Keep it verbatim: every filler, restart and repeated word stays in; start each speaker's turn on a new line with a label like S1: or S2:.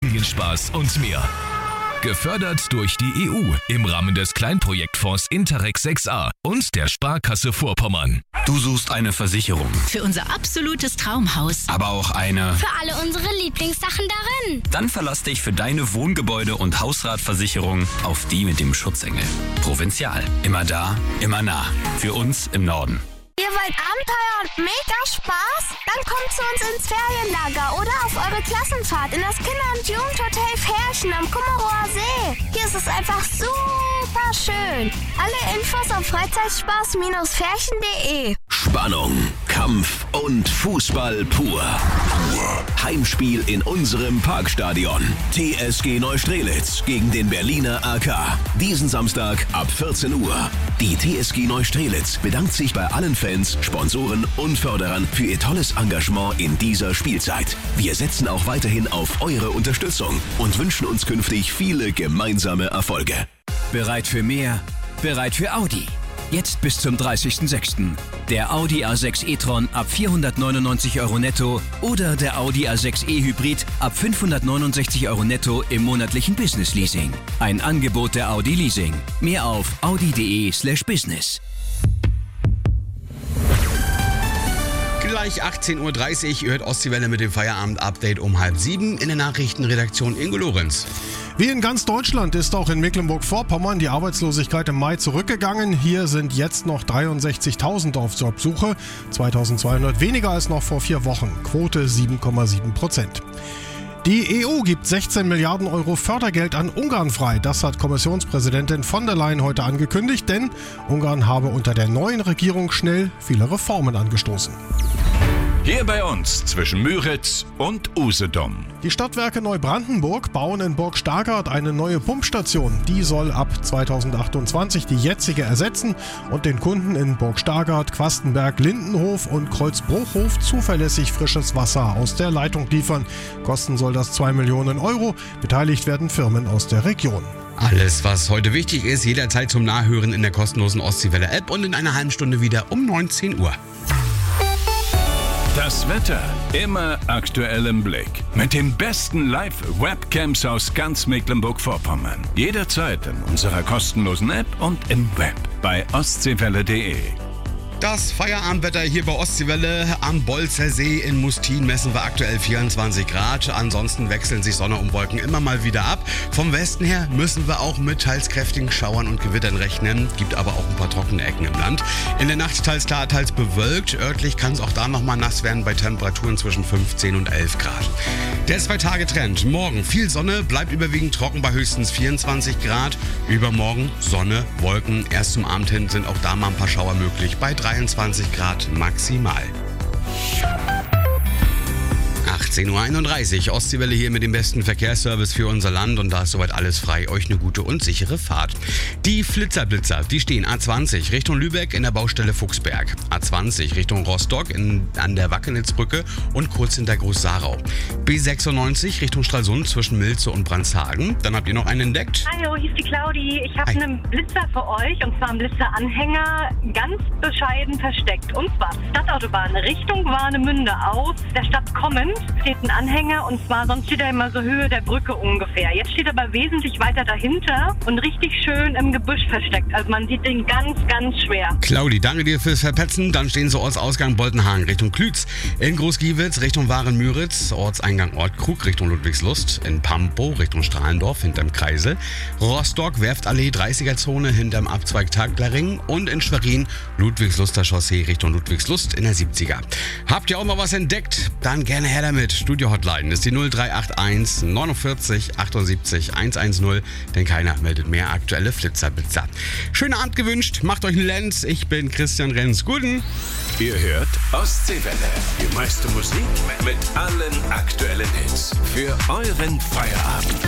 S1: Familienspaß und mehr. Gefördert durch die E U im Rahmen des Kleinprojektfonds Interreg sechs a und der Sparkasse Vorpommern.
S2: Du suchst eine Versicherung.
S3: Für unser absolutes Traumhaus.
S2: Aber auch eine...
S4: Für alle unsere Lieblingssachen darin.
S2: Dann verlass dich für deine Wohngebäude- und Hausratversicherung auf die mit dem Schutzengel. Provinzial. Immer da, immer nah. Für uns im Norden.
S4: Ihr wollt Abenteuer und mega Spaß? Dann kommt zu uns ins Ferienlager oder auf eure Klassenfahrt in das Kinder- und Jugendhotel Ferchen am Kummerower See. Hier ist es einfach super schön. Alle Infos auf freizeitspaß Ferchen punkt de.
S5: Spannung, Kampf und Fußball pur. Heimspiel in unserem Parkstadion. T S G Neustrelitz gegen den Berliner A K. Diesen Samstag ab vierzehn Uhr. Die T S G Neustrelitz bedankt sich bei allen Fans, Sponsoren und Förderern für ihr tolles Engagement in dieser Spielzeit. Wir setzen auch weiterhin auf eure Unterstützung und wünschen uns künftig viele gemeinsame Erfolge.
S6: Bereit für mehr? Bereit für Audi? Jetzt bis zum dreißigsten sechsten Der Audi A sechs e-tron ab vierhundertneunundneunzig Euro netto oder der Audi A sechs e Hybrid ab fünfhundertneunundsechzig Euro netto im monatlichen Business Leasing. Ein Angebot der Audi Leasing. Mehr auf audi.de slash business.
S7: Gleich achtzehn Uhr dreißig, ihr hört Ostseewelle mit dem Feierabend-Update um halb sieben in der Nachrichtenredaktion Ingo Lorenz.
S8: Wie in ganz Deutschland ist auch in Mecklenburg-Vorpommern die Arbeitslosigkeit im Mai zurückgegangen. Hier sind jetzt noch dreiundsechzigtausend auf Jobsuche, zweitausendzweihundert weniger als noch vor vier Wochen. Quote sieben Komma sieben Prozent. Die E U gibt sechzehn Milliarden Euro Fördergeld an Ungarn frei. Das hat Kommissionspräsidentin von der Leyen heute angekündigt, denn Ungarn habe unter der neuen Regierung schnell viele Reformen angestoßen.
S9: Hier bei uns zwischen Müritz und Usedom.
S8: Die Stadtwerke Neubrandenburg bauen in Burg Stargard eine neue Pumpstation. Die soll ab zweitausendachtundzwanzig die jetzige ersetzen und den Kunden in Burg Stargard, Quastenberg, Lindenhof und Kreuzbruchhof zuverlässig frisches Wasser aus der Leitung liefern. Kosten soll das zwei Millionen Euro. Beteiligt werden Firmen aus der Region.
S7: Alles, was heute wichtig ist, jederzeit zum Nachhören in der kostenlosen Ostseewelle-App und in einer halben Stunde wieder um neunzehn Uhr.
S9: Das Wetter immer aktuell im Blick. Mit den besten Live-Webcams aus ganz Mecklenburg-Vorpommern. Jederzeit in unserer kostenlosen App und im Web bei ostseewelle punkt de.
S7: Das Feierabendwetter hier bei Ostseewelle am Bolzer See in Mustin messen wir aktuell vierundzwanzig Grad. Ansonsten wechseln sich Sonne und Wolken immer mal wieder ab. Vom Westen her müssen wir auch mit teils kräftigen Schauern und Gewittern rechnen. Gibt aber auch ein paar trockene Ecken im Land. In der Nacht teils klar, teils bewölkt. Örtlich kann es auch da nochmal nass werden bei Temperaturen zwischen fünfzehn und elf Grad. Der Zwei-Tage-Trend. Morgen viel Sonne, bleibt überwiegend trocken bei höchstens vierundzwanzig Grad. Übermorgen Sonne, Wolken. Erst zum Abend hin sind auch da mal ein paar Schauer möglich bei dreiundzwanzig Grad maximal. achtzehn Uhr einunddreißig, Ostseewelle hier mit dem besten Verkehrsservice für unser Land und da ist soweit alles frei. Euch eine gute und sichere Fahrt. Die Flitzerblitzer, die stehen A zwanzig Richtung Lübeck in der Baustelle Fuchsberg, A zwanzig Richtung Rostock in, an der Wackenitzbrücke und kurz hinter Groß-Sarau, B sechsundneunzig Richtung Stralsund zwischen Milze und Brandshagen. Dann habt ihr noch einen entdeckt.
S10: Hallo, hier ist die Claudi. Ich habe einen Blitzer für euch und zwar einen Blitzeranhänger ganz bescheiden versteckt. Und zwar Stadtautobahn Richtung Warnemünde aus der Stadt kommend steht ein Anhänger und zwar sonst steht er immer so Höhe der Brücke ungefähr. Jetzt steht er aber wesentlich weiter dahinter und richtig schön im Gebüsch versteckt. Also man sieht den ganz, ganz schwer.
S7: Claudi, danke dir fürs Verpetzen. Dann stehen sie Ortsausgang Boltenhagen Richtung Klütz, in Großgiewitz Richtung Waren-Müritz, Ortseingang Ortkrug Richtung Ludwigslust, in Pampo Richtung Strahlendorf hinterm Kreisel, Rostock Werftallee dreißiger Zone hinterm Abzweig Taglerring und in Schwerin Ludwigsluster Chaussee Richtung Ludwigslust in der siebziger. Habt ihr auch mal was entdeckt? Dann gerne her damit. Studio-Hotline ist die null drei acht eins neunundvierzig achtundsiebzig hundertzehn, denn keiner meldet mehr aktuelle Flitzerblitzer. Schönen Abend gewünscht, macht euch einen Lenz. Ich bin Christian Renz. Guten.
S9: Ihr hört Ostseewelle. Die meiste Musik mit allen aktuellen Hits. Für euren Feierabend.